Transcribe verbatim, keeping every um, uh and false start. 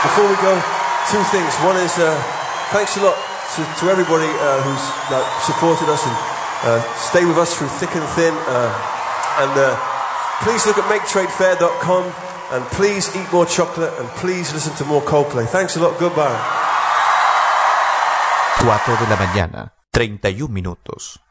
before we go, two things. One is uh, thanks a lot to, to everybody uh, who's like, supported us and uh, stayed with us through thick and thin. Uh, and uh, please look at make trade fair dot com and please eat more chocolate and please listen to more Coldplay. Thanks a lot. Goodbye. cuatro de la mañana, treinta y un minutos.